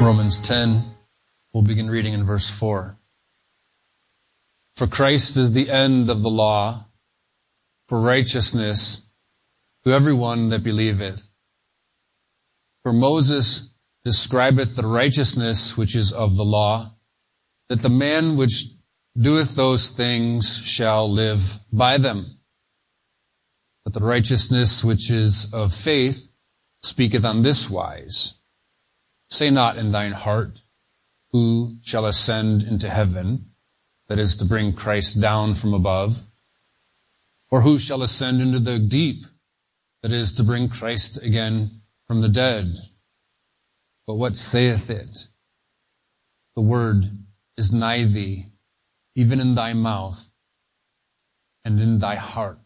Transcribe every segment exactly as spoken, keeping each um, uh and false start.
Romans ten, we'll begin reading in verse four. For Christ is the end of the law, for righteousness to everyone that believeth. For Moses describeth the righteousness which is of the law, that the man which doeth those things shall live by them. But the righteousness which is of faith speaketh on this wise. Say not in thine heart, who shall ascend into heaven, that is to bring Christ down from above, or who shall ascend into the deep, that is to bring Christ again from the dead. But what saith it? The word is nigh thee, even in thy mouth and in thy heart.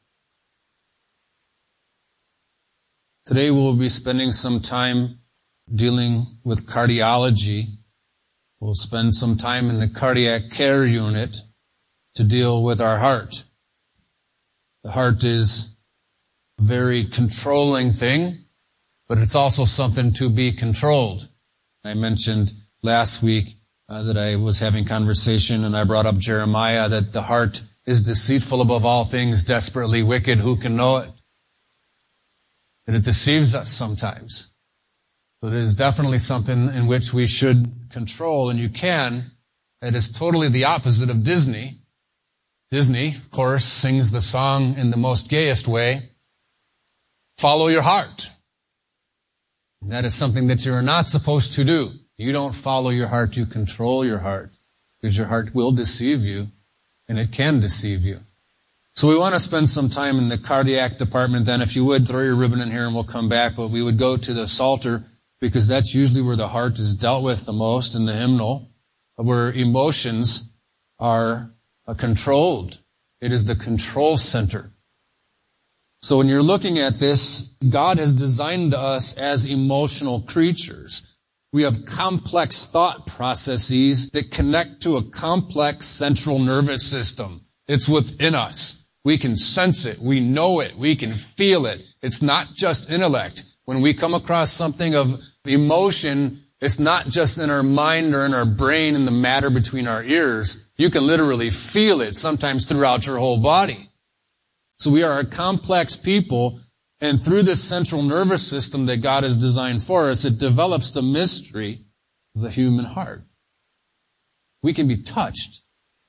Today we'll be spending some time dealing with cardiology. We'll spend some time in the cardiac care unit to deal with our heart. The heart is a very controlling thing, but it's also something to be controlled. I mentioned last week uh, that I was having conversation and I brought up Jeremiah, that the heart is deceitful above all things, desperately wicked. Who can know it? And it deceives us sometimes. So it is definitely something in which we should control, and you can. It is totally the opposite of Disney. Disney, of course, sings the song in the most gayest way, follow your heart. And that is something that you are not supposed to do. You don't follow your heart, you control your heart, because your heart will deceive you, and it can deceive you. So we want to spend some time in the cardiac department then. If you would, throw your ribbon in here and we'll come back, but we would go to the Psalter, because that's usually where the heart is dealt with the most in the hymnal, where emotions are controlled. It is the control center. So when you're looking at this, God has designed us as emotional creatures. We have complex thought processes that connect to a complex central nervous system. It's within us. We can sense it. We know it. We can feel it. It's not just intellect. When we come across something of emotion, it's not just in our mind or in our brain in the matter between our ears. You can literally feel it sometimes throughout your whole body. So we are a complex people, and through this central nervous system that God has designed for us, it develops the mystery of the human heart. We can be touched.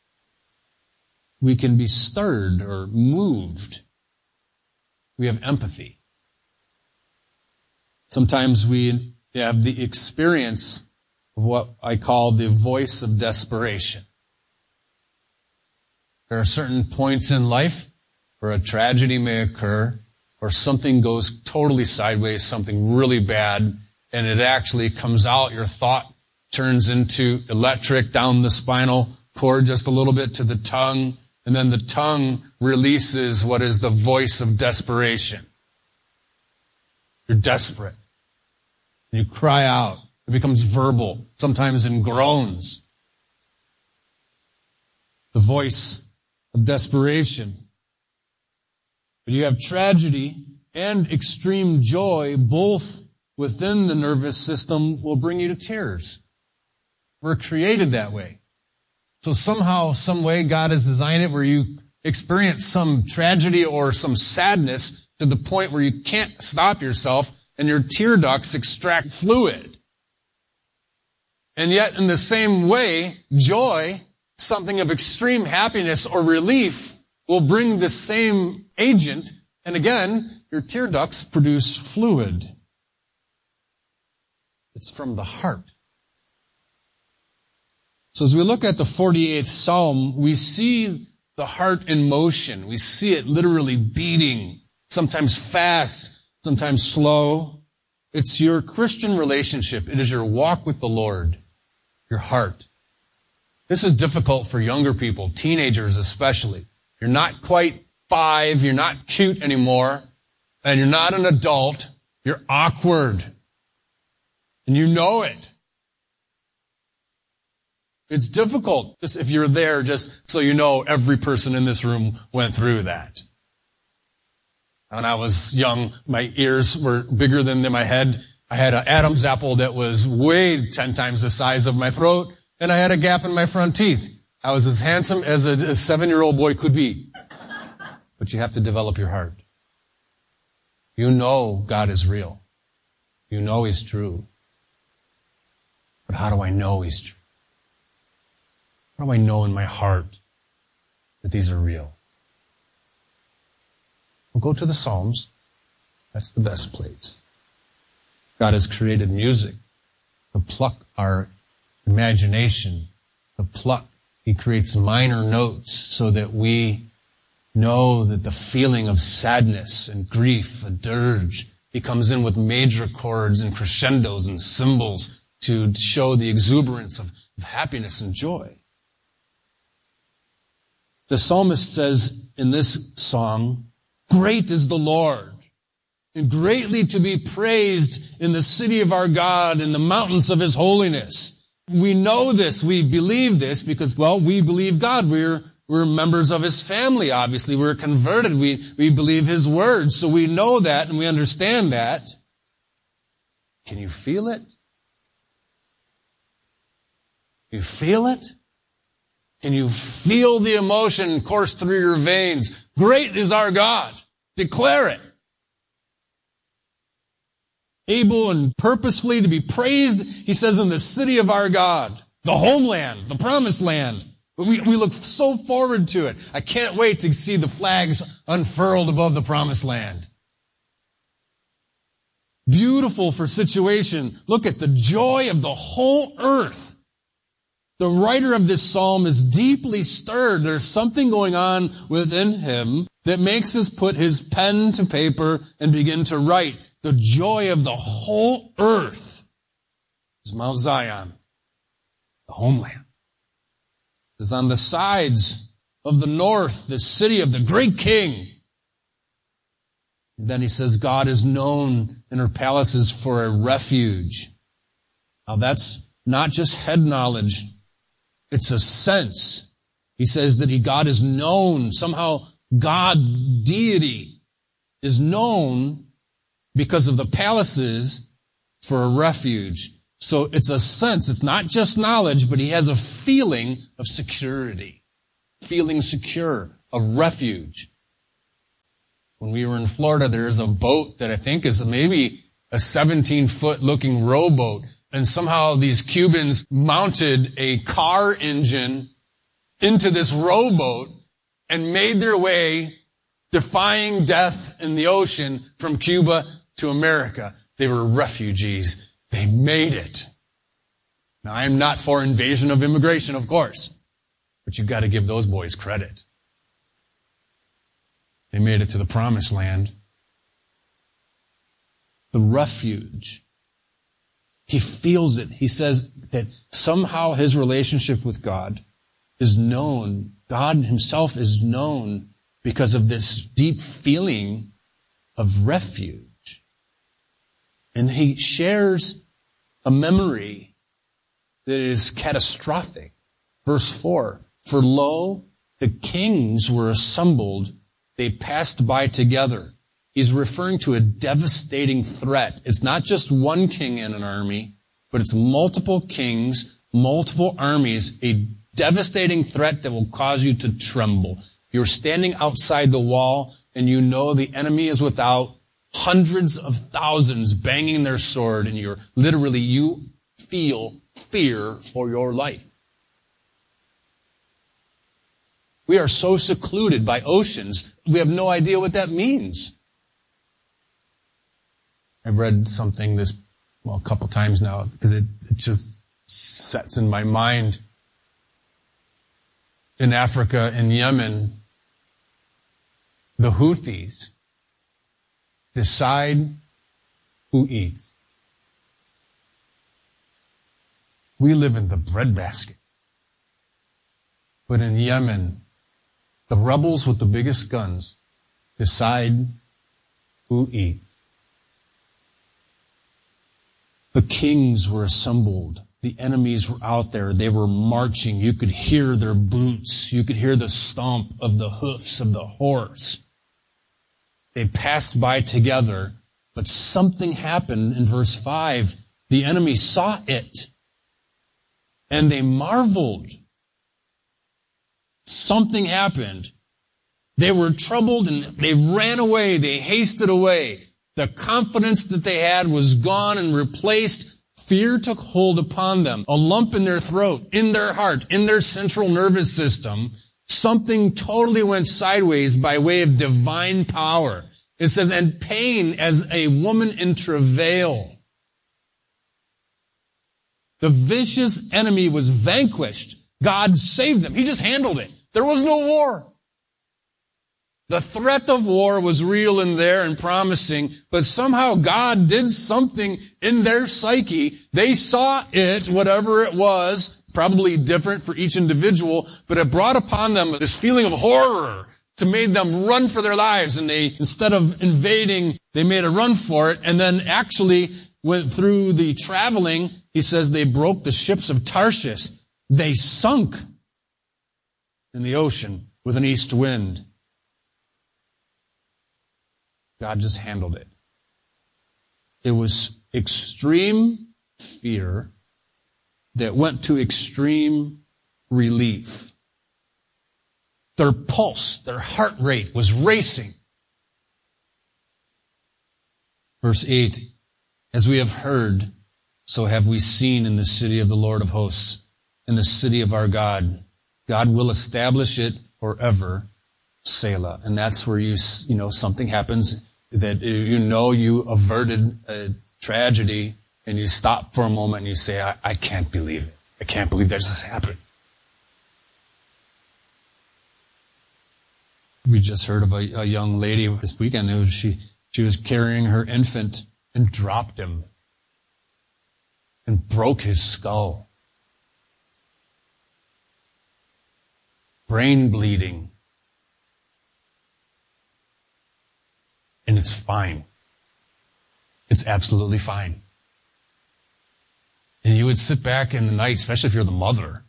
We can be stirred or moved. We have empathy. Sometimes we have the experience of what I call the voice of desperation. There are certain points in life where a tragedy may occur, or something goes totally sideways, something really bad, and it actually comes out. Your thought turns into electric down the spinal cord just a little bit to the tongue, and then the tongue releases what is the voice of desperation. You're desperate. You cry out. It becomes verbal, sometimes in groans. The voice of desperation. But you have tragedy and extreme joy, both within the nervous system, will bring you to tears. We're created that way. So somehow, some way, God has designed it where you experience some tragedy or some sadness to the point where you can't stop yourself, and your tear ducts extract fluid. And yet, in the same way, joy, something of extreme happiness or relief, will bring the same agent, and again, your tear ducts produce fluid. It's from the heart. So as we look at the forty-eighth Psalm, we see the heart in motion. We see it literally beating, sometimes fast, sometimes slow. It's your Christian relationship. It is your walk with the Lord, your heart. This is difficult for younger people, teenagers especially. You're not quite five, you're not cute anymore, and you're not an adult. You're awkward. And you know it. It's difficult. Just if you're there, just so you know, every person in this room went through that. When I was young, my ears were bigger than my head, I had an Adam's apple that was way ten times the size of my throat, and I had a gap in my front teeth. I was as handsome as a, a seven-year-old boy could be. But you have to develop your heart. You know God is real. You know He's true. But how do I know He's true? How do I know in my heart that these are real? Well, go to the Psalms. That's the best place. God has created music to pluck our imagination, to pluck. He creates minor notes so that we know that the feeling of sadness and grief, a dirge, He comes in with major chords and crescendos and cymbals to show the exuberance of, of happiness and joy. The psalmist says in this song, "Great is the Lord, and greatly to be praised in the city of our God, in the mountains of His holiness." We know this, we believe this because, well, we believe God. We're, we're members of His family, obviously. We're converted. We, we believe His words. So we know that and we understand that. Can you feel it? You feel it? Can you feel the emotion course through your veins? Great is our God. Declare it. Able and purposefully to be praised, He says, in the city of our God, the homeland, the promised land. We, we look so forward to it. I can't wait to see the flags unfurled above the promised land. Beautiful for situation. Look at the joy of the whole earth. The writer of this psalm is deeply stirred. There's something going on within him that makes us put his pen to paper and begin to write. The joy of the whole earth is Mount Zion, the homeland. It's on the sides of the north, the city of the great king. And then he says, God is known in her palaces for a refuge. Now that's not just head knowledge. It's a sense. He says that he, God is known. Somehow God, deity, is known because of the palaces for a refuge. So it's a sense. It's not just knowledge, but he has a feeling of security. Feeling secure, of refuge. When we were in Florida, there's a boat that I think is maybe a seventeen-foot looking rowboat. And somehow these Cubans mounted a car engine into this rowboat and made their way, defying death in the ocean, from Cuba to America. They were refugees. They made it. Now, I'm not for invasion of immigration, of course, but you've got to give those boys credit. They made it to the promised land. The refuge. He feels it. He says that somehow his relationship with God is known. God himself is known because of this deep feeling of refuge. And he shares a memory that is catastrophic. Verse four, "For lo, the kings were assembled. They passed by together." He's referring to a devastating threat. It's not just one king in an army, but it's multiple kings, multiple armies, a devastating threat that will cause you to tremble. You're standing outside the wall and you know the enemy is without, hundreds of thousands banging their sword, and you're literally, you feel fear for your life. We are so secluded by oceans, we have no idea what that means. I've read something this, well, a couple times now, because it, it just sets in my mind. In Africa, in Yemen, the Houthis decide who eats. We live in the breadbasket. But in Yemen, the rebels with the biggest guns decide who eats. The kings were assembled. The enemies were out there. They were marching. You could hear their boots. You could hear the stomp of the hoofs of the horse. They passed by together, But something happened in verse five. The enemy saw it, and they marveled. Something happened. They were troubled, and they ran away. They hasted away. The confidence that they had was gone and replaced. Fear took hold upon them. A lump in their throat, in their heart, in their central nervous system. Something totally went sideways by way of divine power. It says, and pain as a woman in travail. The vicious enemy was vanquished. God saved them. He just handled it. There was no war. The threat of war was real and there and promising, but somehow God did something in their psyche. They saw it, whatever it was, probably different for each individual, but it brought upon them this feeling of horror to make them run for their lives. And they, instead of invading, they made a run for it, and then actually went through the traveling. He says they broke the ships of Tarshish. They sunk in the ocean with an east wind. God just handled it. It was extreme fear that went to extreme relief. Their pulse, their heart rate was racing. Verse eight, as we have heard, so have we seen in the city of the Lord of hosts, in the city of our God. God will establish it forever. Selah. And that's where you, you know, something happens that you know you averted a tragedy, and you stop for a moment and you say, I, I can't believe it. I can't believe that just happened. We just heard of a, a young lady this weekend. It was, she, she was carrying her infant and dropped him and broke his skull. Brain bleeding. And it's fine. It's absolutely fine. And you would sit back in the night, especially if you're the mother.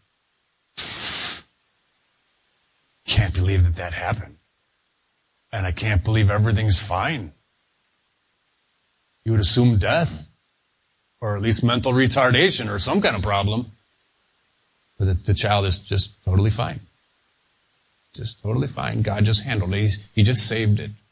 Can't believe that that happened. And I can't believe everything's fine. You would assume death, or at least mental retardation, or some kind of problem. But the, the child is just totally fine. Just totally fine. God just handled it. He's, he just saved it.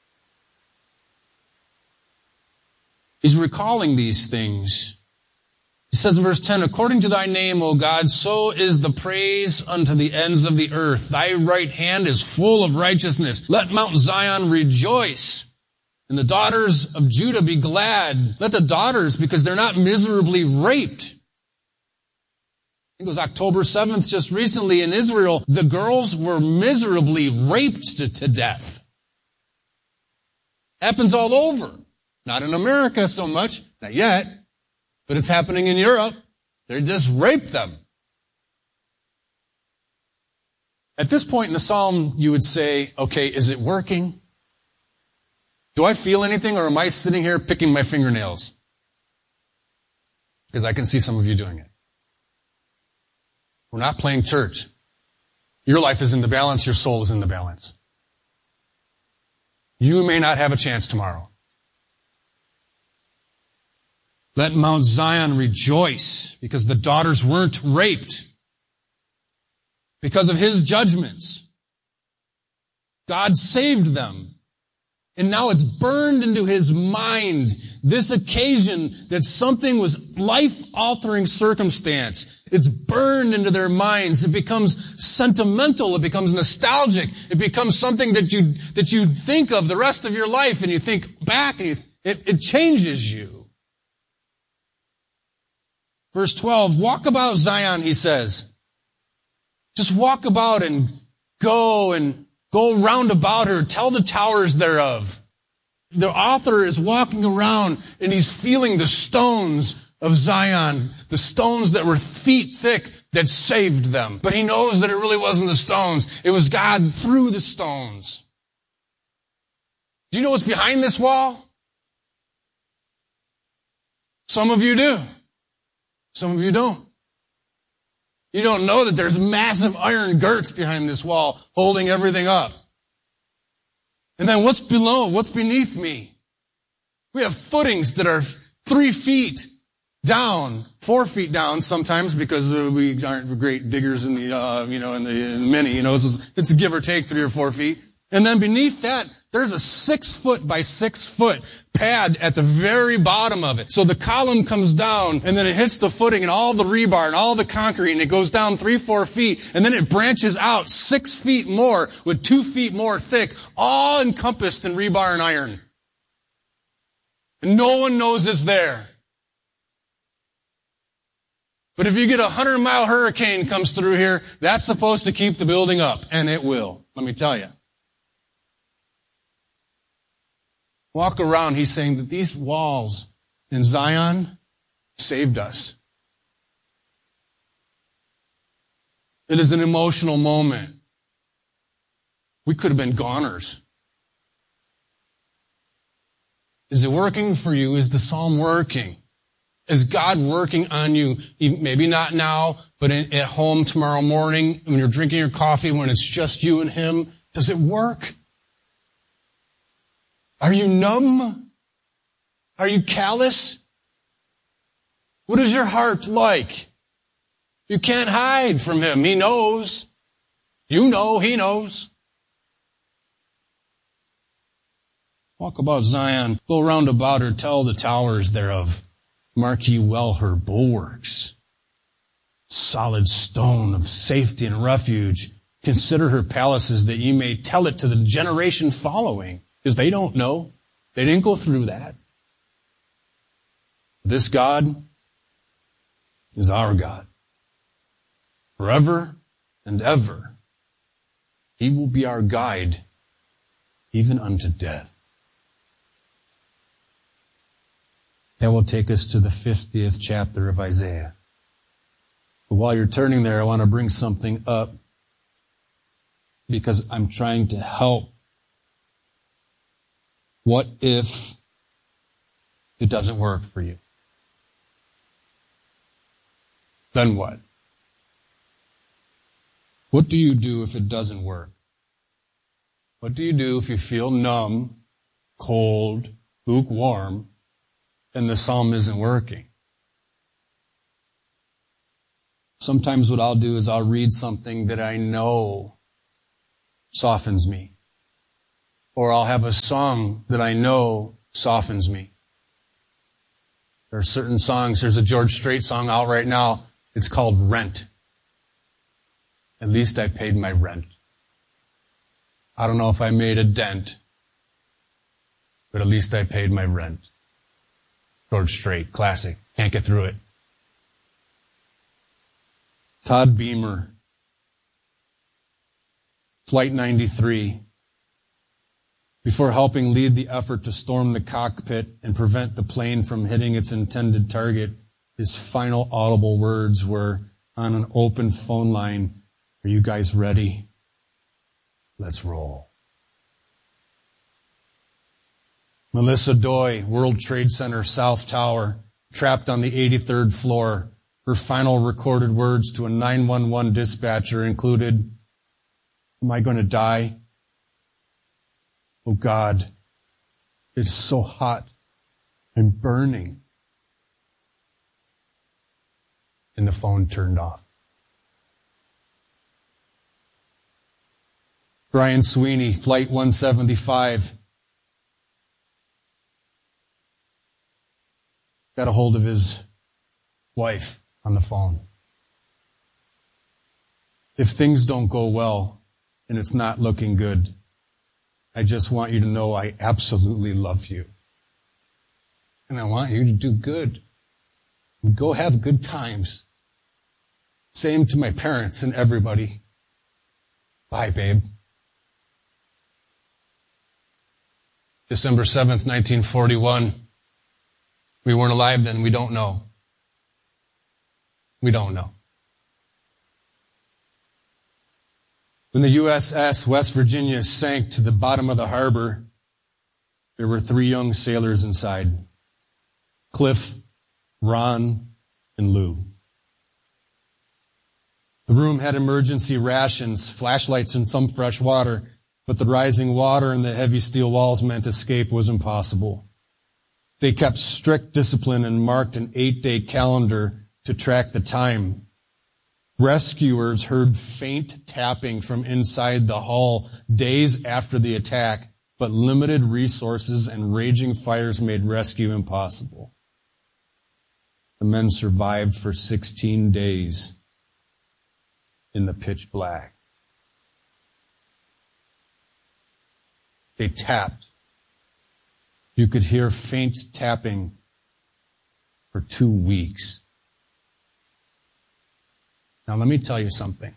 He's recalling these things. He says in verse ten, according to thy name, O God, so is the praise unto the ends of the earth. Thy right hand is full of righteousness. Let Mount Zion rejoice, and the daughters of Judah be glad. Let the daughters, because they're not miserably raped. I think it was October seventh, just recently in Israel, the girls were miserably raped to, to death. Happens all over. Not in America so much, not yet, but it's happening in Europe. They just raped them. At this point in the psalm, you would say, okay, is it working? Do I feel anything, or am I sitting here picking my fingernails? Because I can see some of you doing it. We're not playing church. Your life is in the balance, your soul is in the balance. You may not have a chance tomorrow. Let Mount Zion rejoice, because the daughters weren't raped. Because of his judgments. God saved them. And now it's burned into his mind, this occasion that something was life-altering circumstance. It's burned into their minds. It becomes sentimental. It becomes nostalgic. It becomes something that you, that you think of the rest of your life, and you think back, and you, it, it changes you. Verse twelve, walk about Zion, he says. Just walk about and go and go round about her. Tell the towers thereof. The author is walking around and he's feeling the stones of Zion, the stones that were feet thick that saved them. But he knows that it really wasn't the stones. It was God through the stones. Do you know what's behind this wall? Some of you do. Some of you don't. You don't know that there's massive iron girts behind this wall holding everything up. And then what's below? What's beneath me? We have footings that are three feet down, four feet down sometimes because uh, we aren't great diggers in the, uh, you know, in the, in the mini, you know, it's, it's a give or take three or four feet. And then beneath that, there's a six foot by six foot pad at the very bottom of it. So the column comes down and then it hits the footing and all the rebar and all the concrete and it goes down three, four feet and then it branches out six feet more with two feet more thick, all encompassed in rebar and iron. And no one knows it's there. But if you get a hundred mile hurricane comes through here, that's supposed to keep the building up. And it will. Let me tell you. Walk around, he's saying that these walls in Zion saved us. It is an emotional moment. We could have been goners. Is it working for you? Is the psalm working? Is God working on you? Maybe not now, but at home tomorrow morning, when you're drinking your coffee, when it's just you and Him, does it work? Are you numb? Are you callous? What is your heart like? You can't hide from Him. He knows. You know, He knows. Walk about Zion, go round about her, tell the towers thereof. Mark ye well her bulwarks. Solid stone of safety and refuge. Consider her palaces that ye may tell it to the generation following. Because they don't know. They didn't go through that. This God is our God. Forever and ever. He will be our guide, even unto death. That will take us to the fiftieth chapter of Isaiah. But while you're turning there, I want to bring something up because I'm trying to help. What if it doesn't work for you? Then what? What do you do if it doesn't work? What do you do if you feel numb, cold, lukewarm, and the psalm isn't working? Sometimes what I'll do is I'll read something that I know softens me. Or I'll have a song that I know softens me. There are certain songs. There's a George Strait song out right now. It's called Rent. At least I paid my rent. I don't know if I made a dent, but at least I paid my rent. George Strait, classic. Can't get through it. Todd Beamer, Flight ninety-three. Before helping lead the effort to storm the cockpit and prevent the plane from hitting its intended target, his final audible words were on an open phone line, "Are you guys ready? Let's roll." Melissa Doy, World Trade Center South Tower, trapped on the eighty-third floor. Her final recorded words to a nine one one dispatcher included, "Am I going to die? Oh God, it's so hot. I'm burning." And the phone turned off. Brian Sweeney, Flight one seventy-five, got a hold of his wife on the phone. "If things don't go well and it's not looking good, I just want you to know I absolutely love you. And I want you to do good. And go have good times. Same to my parents and everybody. Bye, babe." December seventh, nineteen forty-one. We weren't alive then. We don't know. We don't know. When the U S S West Virginia sank to the bottom of the harbor, there were three young sailors inside. Cliff, Ron, and Lou. The room had emergency rations, flashlights, and some fresh water, but the rising water and the heavy steel walls meant escape was impossible. They kept strict discipline and marked an eight-day calendar to track the time. Rescuers heard faint tapping from inside the hull days after the attack, but limited resources and raging fires made rescue impossible. The men survived for sixteen days in the pitch black. They tapped. You could hear faint tapping for two weeks. Now let me tell you something.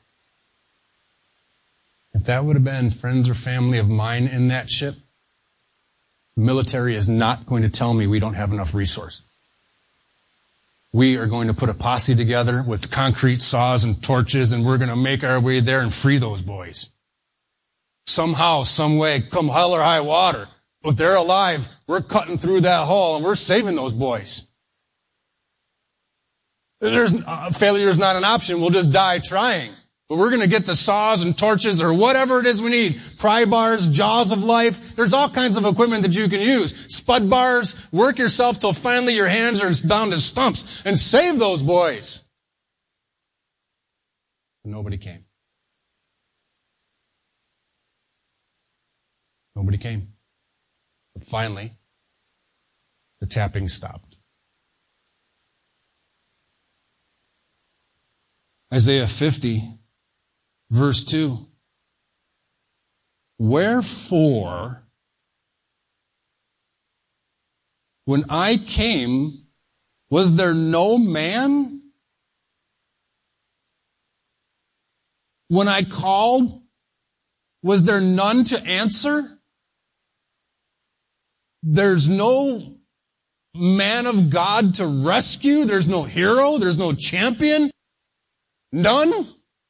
If that would have been friends or family of mine in that ship, the military is not going to tell me we don't have enough resources. We are going to put a posse together with concrete saws and torches, and we're going to make our way there and free those boys. Somehow, some way, come hell or high water. If they're alive, we're cutting through that hull and we're saving those boys. There's, uh, failure is not an option. We'll just die trying. But we're going to get the saws and torches or whatever it is we need. Pry bars, jaws of life. There's all kinds of equipment that you can use. Spud bars. Work yourself till finally your hands are down to stumps and save those boys. But nobody came. Nobody came. But finally, the tapping stopped. Isaiah fifty, verse two. Wherefore, when I came, was there no man? When I called, was there none to answer? There's no man of God to rescue. There's no hero. There's no champion. None?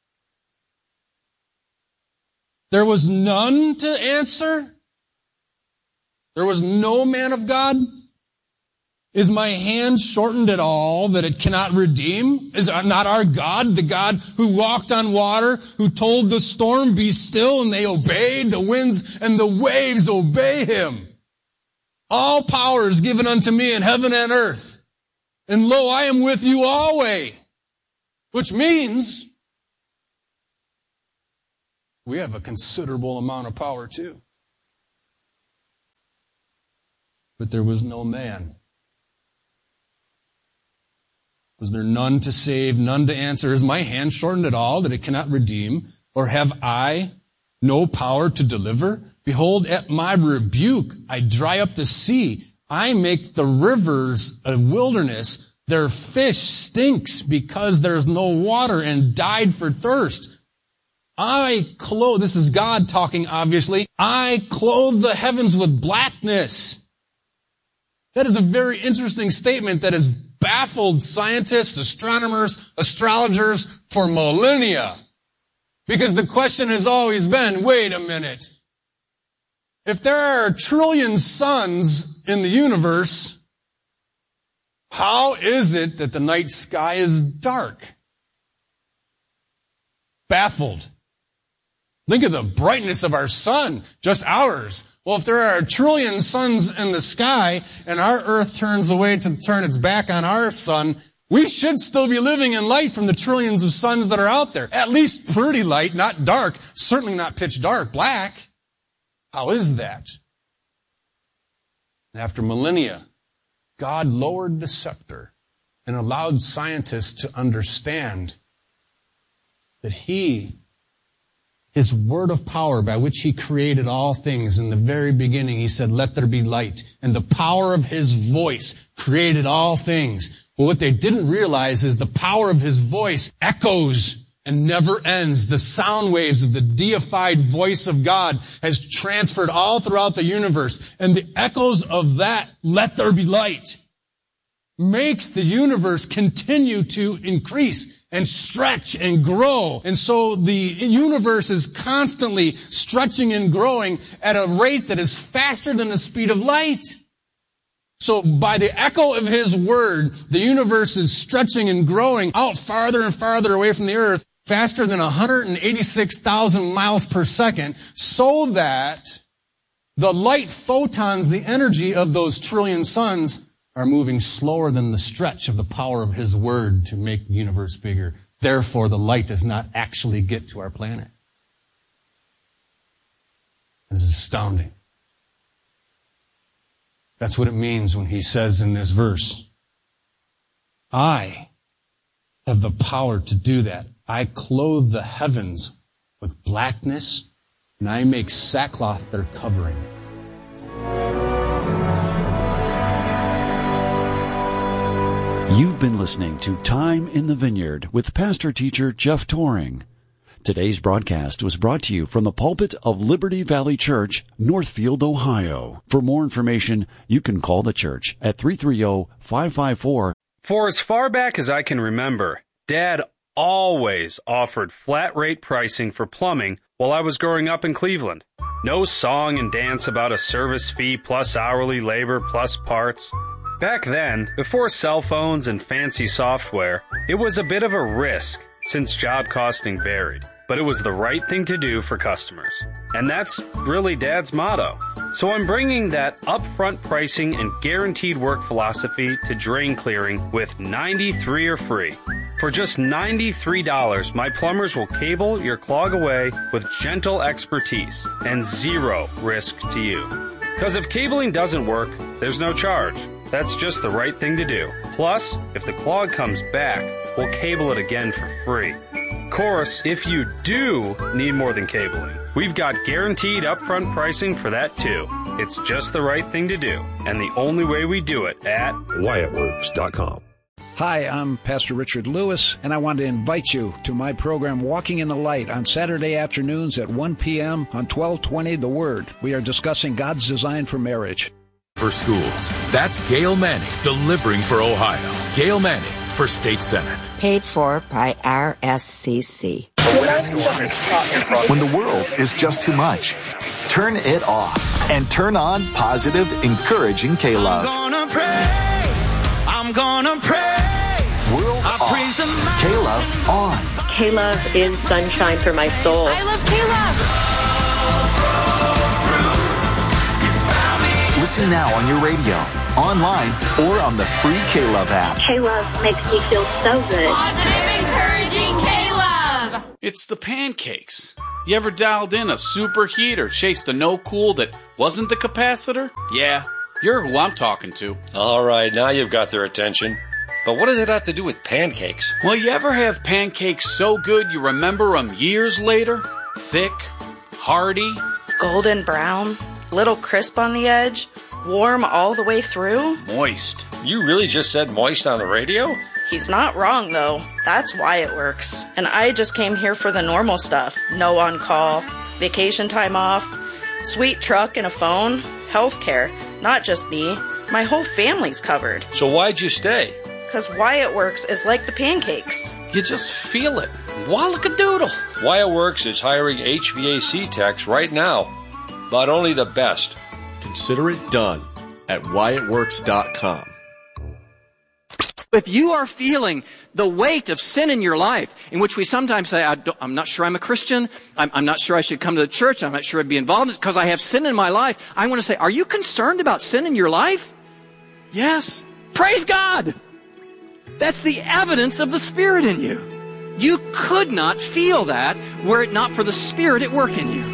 There was none to answer? There was no man of God? Is my hand shortened at all that it cannot redeem? Is not our God the God who walked on water, who told the storm, be still, and they obeyed? The winds and the waves obey him. All power is given unto me in heaven and earth. And lo, I am with you always. Which means we have a considerable amount of power too. But there was no man. Was there none to save, none to answer? Is my hand shortened at all that it cannot redeem? Or have I no power to deliver? Behold, at my rebuke I dry up the sea. I make the rivers a wilderness. Their fish stinks because there's no water and died for thirst. I clothe, this is God talking obviously, I clothe the heavens with blackness. That is a very interesting statement that has baffled scientists, astronomers, astrologers for millennia. Because the question has always been, wait a minute. If there are a trillion suns in the universe, how is it that the night sky is dark? Baffled. Think of the brightness of our sun, just ours. Well, if there are a trillion suns in the sky and our earth turns away to turn its back on our sun, we should still be living in light from the trillions of suns that are out there. At least pretty light, not dark, certainly not pitch dark, black. How is that? After millennia, God lowered the scepter and allowed scientists to understand that He, His word of power by which He created all things in the very beginning, He said, let there be light. And the power of His voice created all things. But what they didn't realize is the power of His voice echoes and never ends. The sound waves of the deified voice of God has transferred all throughout the universe. And the echoes of that, let there be light, makes the universe continue to increase and stretch and grow. And so the universe is constantly stretching and growing at a rate that is faster than the speed of light. So by the echo of His word, the universe is stretching and growing out farther and farther away from the earth, faster than one hundred eighty-six thousand miles per second, so that The light photons, the energy of those trillion suns, are moving slower than the stretch of the power of His Word to make the universe bigger. Therefore, the light does not actually get to our planet. This is astounding. That's what it means when He says in this verse, I have the power to do that. I clothe the heavens with blackness, and I make sackcloth their covering. You've been listening to Time in the Vineyard with pastor-teacher Jeff Toring. Today's broadcast was brought to you from the pulpit of Liberty Valley Church, Northfield, Ohio. For more information, you can call the church at three three zero, five five four. For as far back as I can remember, Dad always offered flat-rate pricing for plumbing while I was growing up in Cleveland. No song and dance about a service fee plus hourly labor plus parts. Back then, before cell phones and fancy software, it was a bit of a risk since job costing varied, but it was the right thing to do for customers. And that's really Dad's motto. So I'm bringing that upfront pricing and guaranteed work philosophy to drain clearing with ninety-three or free. For just ninety-three dollars, my plumbers will cable your clog away with gentle expertise and zero risk to you. Because if cabling doesn't work, there's no charge. That's just the right thing to do. Plus, if the clog comes back, we'll cable it again for free. Of course, if you do need more than cabling, we've got guaranteed upfront pricing for that too. It's just the right thing to do, and the only way we do it at Wyatt Works dot com. Hi, I'm Pastor Richard Lewis, and I want to invite you to my program Walking in the Light on Saturday afternoons at one p.m. on twelve twenty The Word. We are discussing God's design for marriage. For schools. That's Gail Manning, delivering for Ohio. Gail Manning for State Senate. Paid for by R S C C. When the world is just too much, turn it off and turn on positive, encouraging K-Love. I'm gonna praise. I'm gonna praise. World I off. praise the K-Love on. K-Love is sunshine for my soul. I love K-Love. Listen now on your radio, online, or on the free K-Love app. K-Love makes me feel so good. Positive, encouraging K-Love. It's the pancakes. You ever dialed in a superheat or chased a no-cool that wasn't the capacitor? Yeah, you're who I'm talking to. All right, now you've got their attention. But what does it have to do with pancakes? Well, you ever have pancakes so good you remember them years later? Thick, hearty, golden brown, little crisp on the edge, warm all the way through. Moist. You really just said moist on the radio? He's not wrong, though. That's why it works. And I just came here for the normal stuff. No on-call, vacation time off, sweet truck and a phone, health care. Not just me. My whole family's covered. So why'd you stay? Because Wyatt Works is like the pancakes. You just feel it. Wallakadoodle. Wyatt Works is hiring H V A C techs right now, but only the best. Consider it done at Wyatt Works dot com. If you are feeling the weight of sin in your life, in which we sometimes say, I don't, I'm not sure I'm a Christian, I'm, I'm not sure I should come to the church, I'm not sure I'd be involved because I have sin in my life, I want to say, are you concerned about sin in your life? Yes. Praise God! That's the evidence of the Spirit in you. You could not feel that were it not for the Spirit at work in you.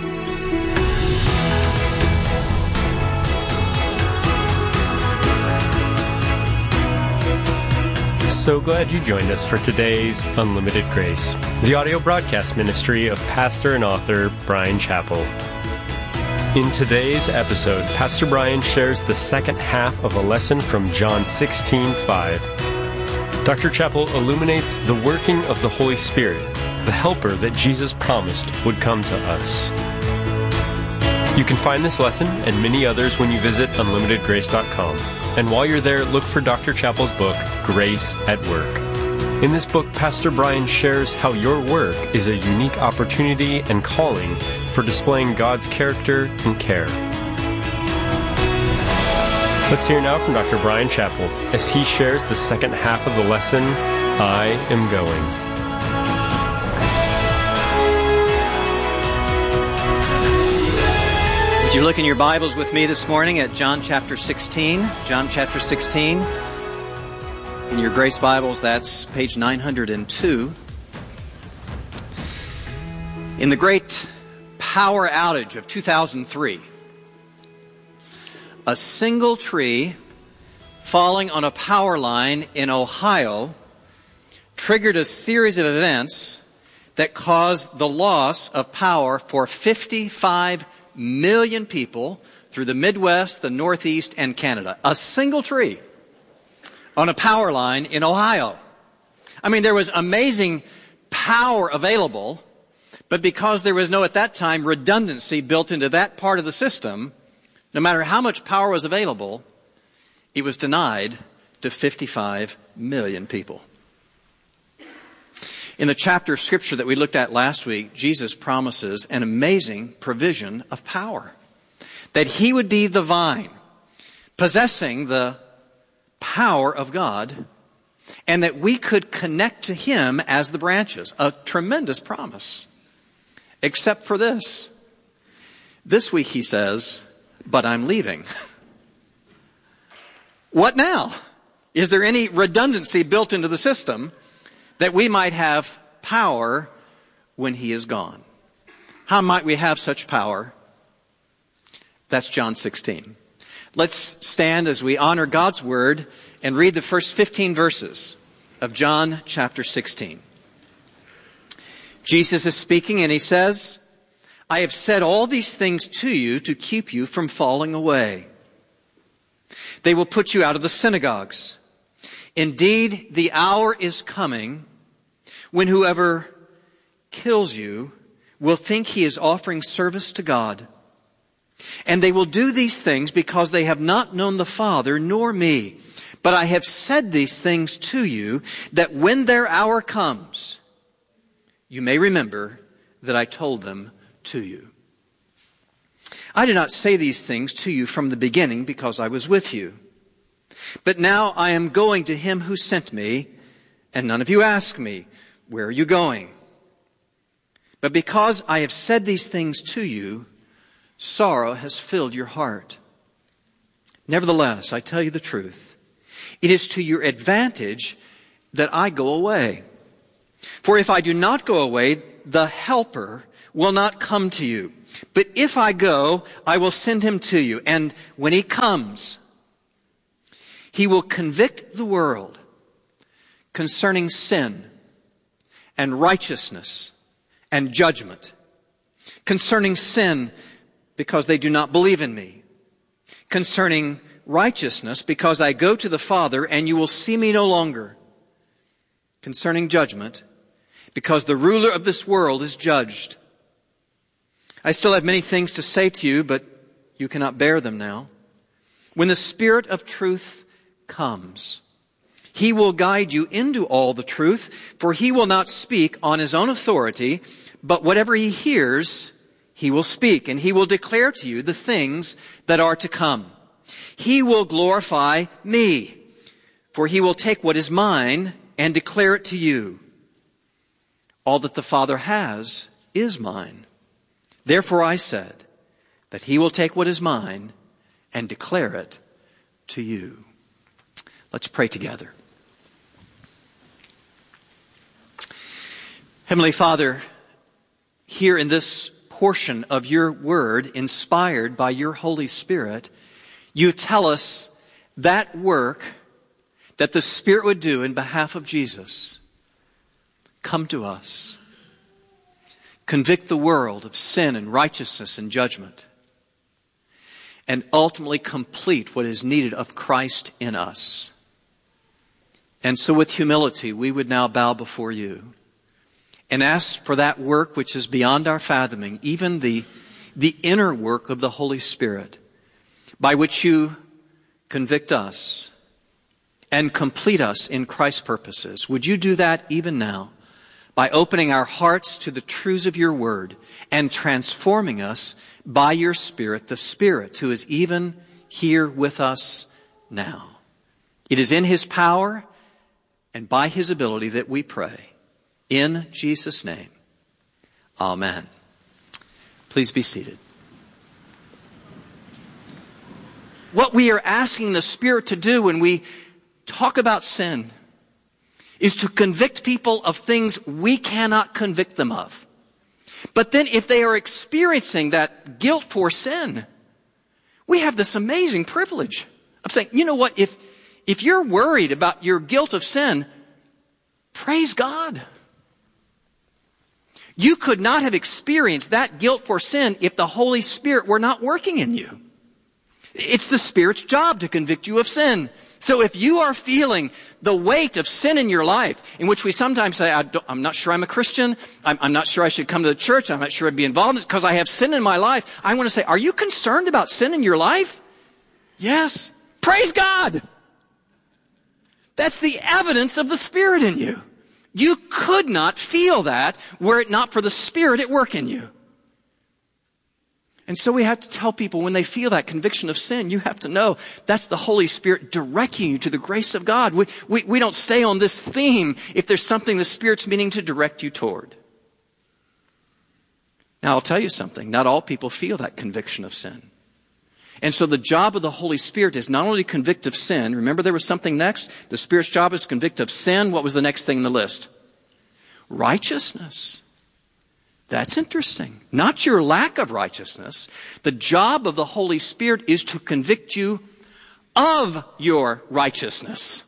So glad you joined us for today's Unlimited Grace, the audio broadcast ministry of pastor and author Bryan Chapell. In today's episode, Pastor Bryan shares the second half of a lesson from John sixteen five. Doctor Chapell illuminates the working of the Holy Spirit, the helper that Jesus promised would come to us. You can find this lesson and many others when you visit unlimited grace dot com. And while you're there, look for Doctor Chapell's book, Grace at Work. In this book, Pastor Bryan shares how your work is a unique opportunity and calling for displaying God's character and care. Let's hear now from Doctor Bryan Chapell as he shares the second half of the lesson, I Am Going. Would You look in your Bibles with me this morning at John chapter sixteen. John chapter sixteen. In your Grace Bibles, that's page nine hundred two. In the great power outage of two thousand three, a single tree falling on a power line in Ohio triggered a series of events that caused the loss of power for fifty-five million people through the Midwest, the Northeast, and Canada. A single tree on a power line in Ohio. I mean, there was amazing power available, but because there was no, at that time, redundancy built into that part of the system, no matter how much power was available, it was denied to fifty-five million people. In the chapter of Scripture that we looked at last week, Jesus promises an amazing provision of power. That He would be the vine, possessing the power of God, and that we could connect to Him as the branches. A tremendous promise. Except for this. This week He says, but I'm leaving. What now? Is there any redundancy built into the system that we might have power when He is gone? How might we have such power? That's John sixteen. Let's stand as we honor God's Word and read the first fifteen verses of John chapter sixteen. Jesus is speaking and He says, I have said all these things to you to keep you from falling away. They will put you out of the synagogues. Indeed, the hour is coming when whoever kills you will think he is offering service to God. And they will do these things because they have not known the Father nor me. But I have said these things to you that when their hour comes, you may remember that I told them to you. I did not say these things to you from the beginning because I was with you. But now I am going to Him who sent me, and none of you ask me, where are you going? But because I have said these things to you, sorrow has filled your heart. Nevertheless, I tell you the truth. It is to your advantage that I go away. For if I do not go away, the Helper will not come to you. But if I go, I will send Him to you. And when He comes, He will convict the world concerning sin and righteousness and judgment. Concerning sin, because they do not believe in me. Concerning righteousness, because I go to the Father and you will see me no longer. Concerning judgment, because the ruler of this world is judged. I still have many things to say to you, but you cannot bear them now. When the Spirit of truth comes, He will guide you into all the truth, for He will not speak on His own authority, but whatever He hears, He will speak, and He will declare to you the things that are to come. He will glorify me, for He will take what is mine and declare it to you. All that the Father has is mine. Therefore I said that He will take what is mine and declare it to you. Let's pray together. Heavenly Father, here in this portion of your word, inspired by your Holy Spirit, you tell us that work that the Spirit would do in behalf of Jesus. Come to us. Convict the world of sin and righteousness and judgment. And ultimately complete what is needed of Christ in us. And so with humility, we would now bow before you and ask for that work which is beyond our fathoming, even the, the inner work of the Holy Spirit, by which you convict us and complete us in Christ's purposes. Would you do that even now by opening our hearts to the truths of your word and transforming us by your Spirit, the Spirit who is even here with us now. It is in His power and by His ability that we pray. In Jesus' name, amen. Please be seated. what we are asking the Spirit to do when we talk about sin is to convict people of things we cannot convict them of. But then if they are experiencing that guilt for sin, we have this amazing privilege of saying, you know what, if, if you're worried about your guilt of sin, praise God. You could not have experienced that guilt for sin if the Holy Spirit were not working in you. It's the Spirit's job to convict you of sin. So if you are feeling the weight of sin in your life, in which we sometimes say, I I'm not sure I'm a Christian, I'm, I'm not sure I should come to the church, I'm not sure I'd be involved in it because I have sin in my life, I want to say, are you concerned about sin in your life? Yes. Praise God! That's the evidence of the Spirit in you. You could not feel that were it not for the Spirit at work in you. And so we have to tell people when they feel that conviction of sin, you have to know that's the Holy Spirit directing you to the grace of God. We, we, we don't stay on this theme if there's something the Spirit's meaning to direct you toward. Now I'll tell you something. Not all people feel that conviction of sin. And so the job of the Holy Spirit is not only to convict of sin. Remember there was something next? The Spirit's job is to convict of sin. What was the next thing in the list? Righteousness. That's interesting. Not your lack of righteousness. The job of the Holy Spirit is to convict you of your righteousness.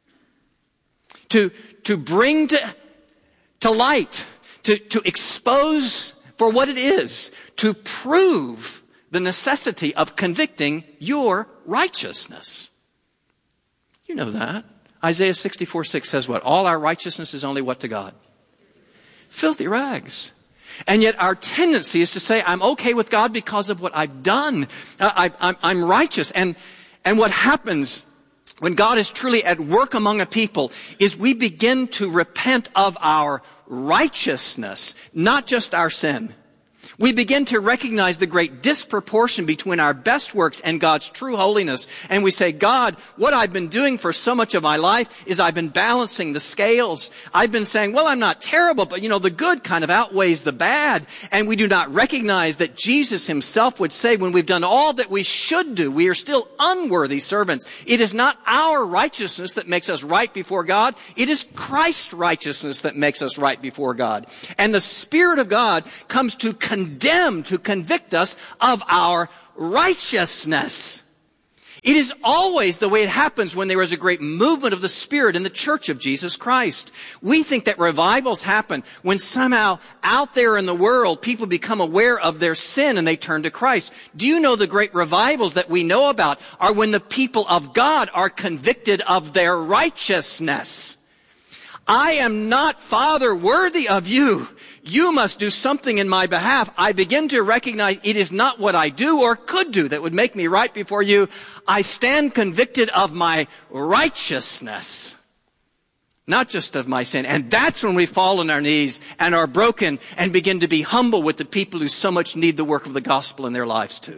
To, to bring to, to light, to, to expose for what it is, to prove the necessity of convicting your righteousness. You know that. Isaiah sixty-four six says what? All our righteousness is only what to God? Filthy rags. And yet our tendency is to say, I'm okay with God because of what I've done. Uh, I, I'm, I'm righteous. And, and what happens when God is truly at work among a people is we begin to repent of our righteousness, not just our sin. We begin to recognize the great disproportion between our best works and God's true holiness. And we say, God, what I've been doing for so much of my life is I've been balancing the scales. I've been saying, well, I'm not terrible, but you know, the good kind of outweighs the bad. And we do not recognize that Jesus himself would say, when we've done all that we should do, we are still unworthy servants. It is not our righteousness that makes us right before God. It is Christ's righteousness that makes us right before God. And the Spirit of God comes to condemn Condemn to convict us of our righteousness. It is always the way it happens when there is a great movement of the Spirit in the church of Jesus Christ. We think that revivals happen when somehow out there in the world people become aware of their sin and they turn to Christ. Do you know the great revivals that we know about are when the people of God are convicted of their righteousness? I am not, Father, worthy of you. You must do something in my behalf. I begin to recognize it is not what I do or could do that would make me right before you. I stand convicted of my righteousness, not just of my sin. And that's when we fall on our knees and are broken and begin to be humble with the people who so much need the work of the gospel in their lives too.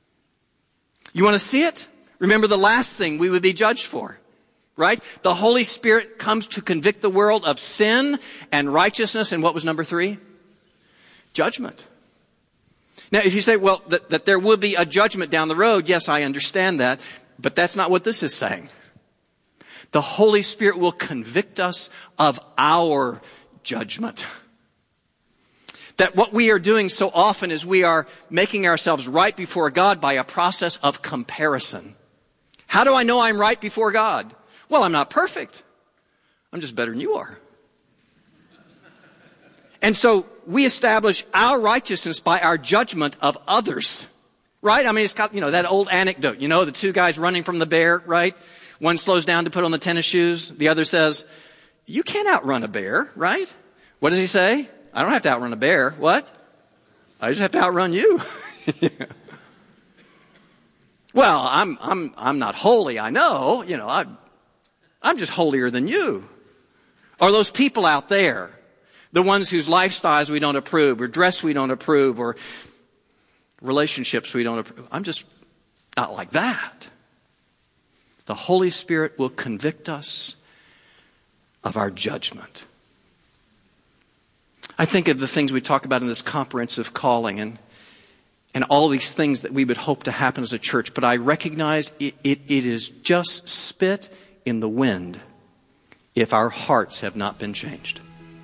You want to see it? Remember the last thing we would be judged for. Right? The Holy Spirit comes to convict the world of sin and righteousness. And what was number three? Judgment. Now, if you say, well, that, that there will be a judgment down the road, yes, I understand that. But that's not what this is saying. The Holy Spirit will convict us of our judgment. That what we are doing so often is we are making ourselves right before God by a process of comparison. How do I know I'm right before God? Well, I'm not perfect. I'm just better than you are. And so we establish our righteousness by our judgment of others. Right? I mean, it's got, you know, that old anecdote. You know, the two guys running from the bear, right? One slows down to put on the tennis shoes. The other says, you can't outrun a bear, right? What does he say? I don't have to outrun a bear. What? I just have to outrun you. Well, I'm, I'm, I'm not holy, I know. You know, I'm, I'm just holier than you. Or those people out there, the ones whose lifestyles we don't approve, or dress we don't approve, or relationships we don't approve. I'm just not like that. The Holy Spirit will convict us of our judgment. I think of the things we talk about in this comprehensive calling, and and all these things that we would hope to happen as a church. But I recognize it, it, it is just spit in the wind if our hearts have not been changed.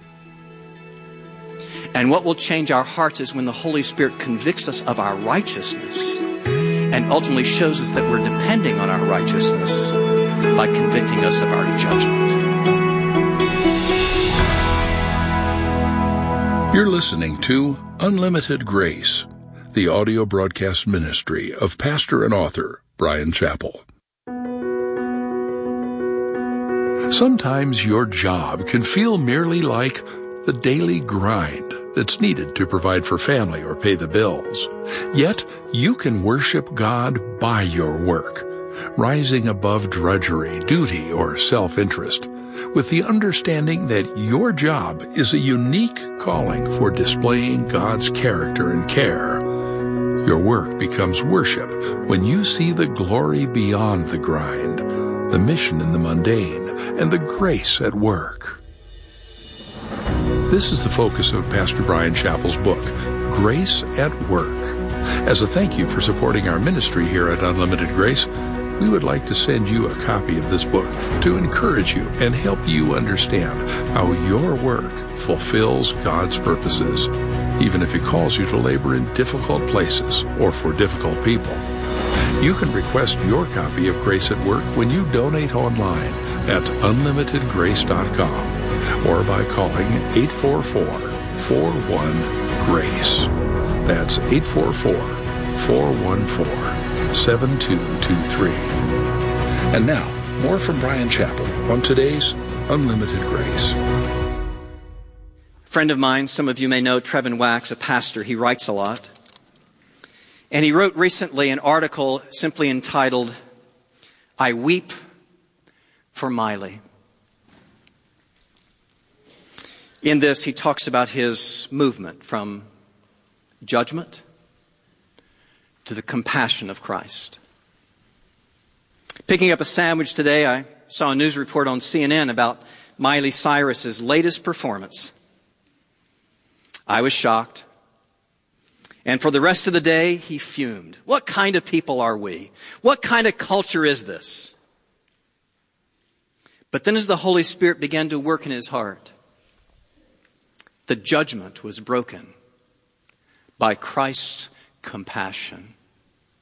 And what will change our hearts is when the Holy Spirit convicts us of our righteousness and ultimately shows us that we're depending on our righteousness by convicting us of our judgment. You're listening to Unlimited Grace, the audio broadcast ministry of pastor and author Bryan Chapell. Sometimes your job can feel merely like the daily grind that's needed to provide for family or pay the bills. Yet, you can worship God by your work, rising above drudgery, duty, or self-interest, with the understanding that your job is a unique calling for displaying God's character and care. Your work becomes worship when you see the glory beyond the grind, the mission in the mundane, and the grace at work. This is the focus of Pastor Bryan Chapell's book, Grace at Work. As a thank you for supporting our ministry here at Unlimited Grace, we would like to send you a copy of this book to encourage you and help you understand how your work fulfills God's purposes, even if He calls you to labor in difficult places or for difficult people. You can request your copy of Grace at Work when you donate online at unlimited grace dot com or by calling eight four four, four one, GRACE. That's eight four four, four one four, seven two two three. And now, more from Bryan Chapell on today's Unlimited Grace. A friend of mine, some of you may know Trevin Wax, a pastor. He writes a lot. And he wrote recently an article simply entitled, I Weep for Miley. In this, he talks about his movement from judgment to the compassion of Christ. Picking up a sandwich today, I saw a news report on C N N about Miley Cyrus's latest performance. I was shocked. And for the rest of the day, he fumed. What kind of people are we? What kind of culture is this? But then as the Holy Spirit began to work in his heart, the judgment was broken by Christ's compassion.